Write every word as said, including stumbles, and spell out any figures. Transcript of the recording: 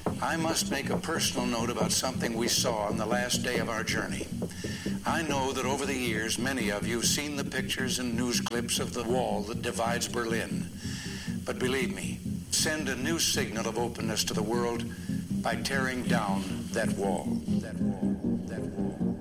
I must make a personal note about something we saw on the last day of our journey. I know that over the years, many of you have seen the pictures and news clips of the wall that divides Berlin. But believe me, send a new signal of openness to the world by tearing down that wall. That wall. That wall.